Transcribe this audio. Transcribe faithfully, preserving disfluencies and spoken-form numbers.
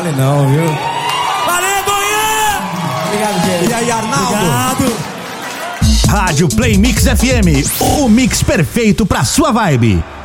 vale não, viu? Valeu, Goiânia! Obrigado, gente. E aí, Arnaldo? Obrigado! Rádio Play Mix F M, o mix perfeito pra sua vibe.